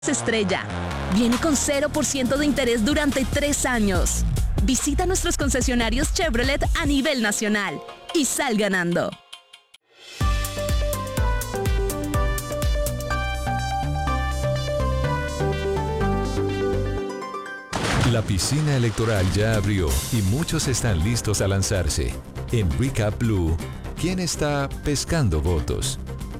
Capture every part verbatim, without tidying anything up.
Estrella. Viene con cero por ciento de interés durante tres años. Visita nuestros concesionarios Chevrolet a nivel nacional y sal ganando. La piscina electoral ya abrió y muchos están listos a lanzarse. En Recap Blue, ¿quién está pescando votos?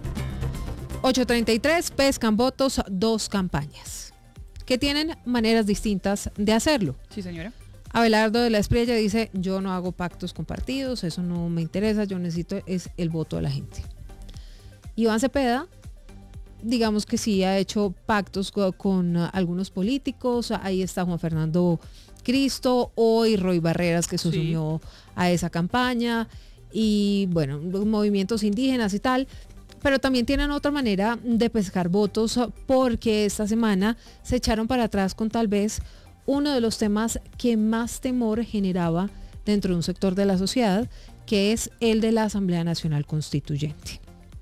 ocho treinta y tres pescan votos dos campañas, que tienen maneras distintas de hacerlo. Sí, señora. Abelardo de la Espriella dice, yo no hago pactos con partidos, eso no me interesa, yo necesito es el voto de la gente. Iván Cepeda, digamos que sí, ha hecho pactos con, con uh, algunos políticos, ahí está Juan Fernando Cristo, hoy Roy Barreras que se sí. unió a esa campaña, y bueno, movimientos indígenas y tal. Pero también tienen otra manera de pescar votos porque esta semana se echaron para atrás con tal vez uno de los temas que más temor generaba dentro de un sector de la sociedad, que es el de la Asamblea Nacional Constituyente.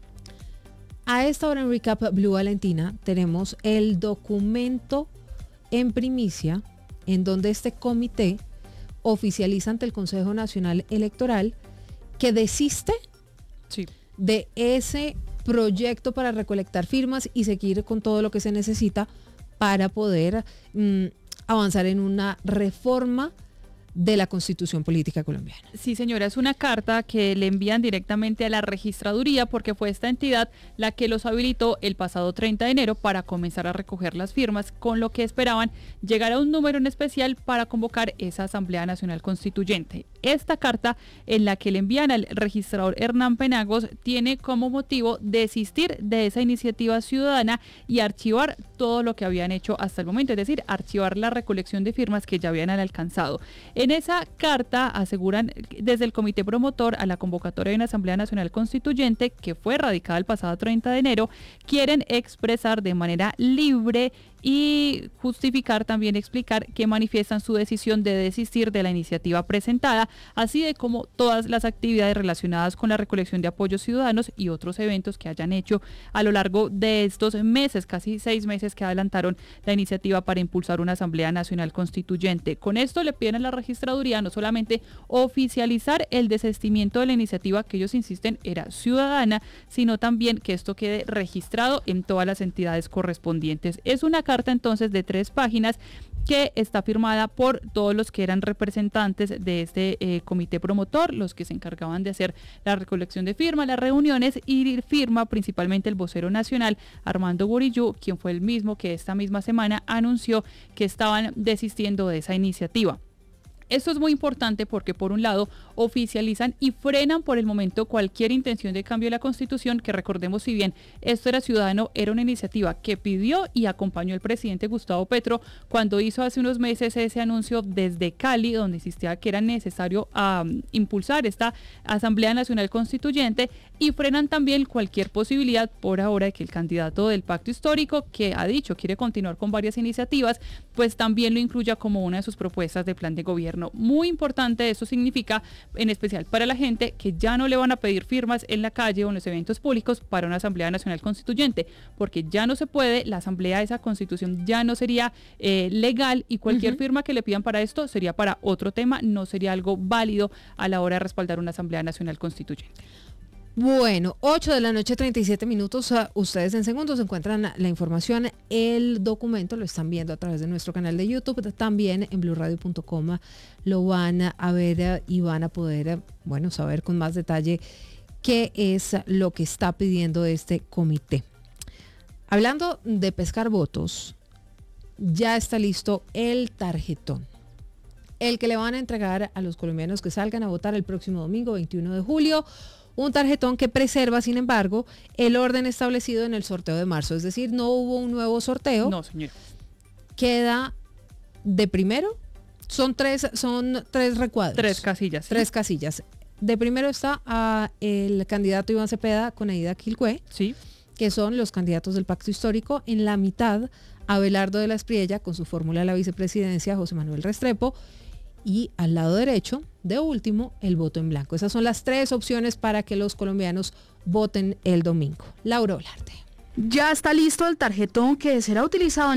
A esta hora en Recap Blue, Valentina, tenemos el documento en primicia en donde este comité oficializa ante el Consejo Nacional Electoral que desiste sí. de ese proyecto para recolectar firmas y seguir con todo lo que se necesita para poder mm, avanzar en una reforma de la Constitución Política Colombiana. Sí, señora, es una carta que le envían directamente a la registraduría porque fue esta entidad la que los habilitó el pasado treinta de enero para comenzar a recoger las firmas, con lo que esperaban llegar a un número en especial para convocar esa Asamblea Nacional Constituyente. Esta carta, en la que le envían al registrador Hernán Penagos, tiene como motivo desistir de esa iniciativa ciudadana y archivar todo lo que habían hecho hasta el momento, es decir, archivar la recolección de firmas que ya habían alcanzado. En esa carta aseguran desde el comité promotor a la convocatoria de una Asamblea Nacional Constituyente, que fue radicada el pasado treinta de enero, quieren expresar de manera libre y justificar, también explicar que manifiestan su decisión de desistir de la iniciativa presentada, así de como todas las actividades relacionadas con la recolección de apoyos ciudadanos y otros eventos que hayan hecho a lo largo de estos meses, casi seis meses que adelantaron la iniciativa para impulsar una Asamblea Nacional Constituyente. Con esto le piden a la registraduría no solamente oficializar el desistimiento de la iniciativa, que ellos insisten era ciudadana, sino también que esto quede registrado en todas las entidades correspondientes. Es una carta entonces de tres páginas que está firmada por todos los que eran representantes de este eh, comité promotor, los que se encargaban de hacer la recolección de firmas, las reuniones, y firma principalmente el vocero nacional Armando Gurillú, quien fue el mismo que esta misma semana anunció que estaban desistiendo de esa iniciativa. Esto es muy importante porque, por un lado, oficializan y frenan por el momento cualquier intención de cambio de la Constitución, que recordemos, si bien esto era ciudadano, era una iniciativa que pidió y acompañó el presidente Gustavo Petro cuando hizo hace unos meses ese anuncio desde Cali, donde insistía que era necesario um, impulsar esta Asamblea Nacional Constituyente, y frenan también cualquier posibilidad por ahora de que el candidato del Pacto Histórico, que ha dicho quiere continuar con varias iniciativas, pues también lo incluya como una de sus propuestas de plan de gobierno. Muy importante, eso significa, en especial para la gente, que ya no le van a pedir firmas en la calle o en los eventos públicos para una Asamblea Nacional Constituyente, porque ya no se puede, la Asamblea de esa Constitución ya no sería eh, legal, y cualquier uh-huh. firma que le pidan para esto sería para otro tema, no sería algo válido a la hora de respaldar una Asamblea Nacional Constituyente. Bueno, ocho de la noche, treinta y siete minutos. Uh, ustedes en segundos encuentran la información. El documento lo están viendo a través de nuestro canal de YouTube. También en blue radio punto com lo van a ver uh, y van a poder, uh, bueno, saber con más detalle qué es lo que está pidiendo este comité. Hablando de pescar votos, ya está listo el tarjetón, el que le van a entregar a los colombianos que salgan a votar el próximo domingo veintiuno de julio. Un tarjetón que preserva, sin embargo, el orden establecido en el sorteo de marzo. Es decir, no hubo un nuevo sorteo. No, señor. Queda de primero. Son tres, son tres recuadros. Tres casillas. ¿Sí? Tres casillas. De primero está a el candidato Iván Cepeda con Aida Quilcué. Sí. Que son los candidatos del Pacto Histórico. En la mitad, Abelardo de la Espriella con su fórmula de la vicepresidencia, José Manuel Restrepo. Y al lado derecho, de último, el voto en blanco. Esas son las tres opciones para que los colombianos voten el domingo. Laura Olarte. Ya está listo el tarjetón que será utilizado en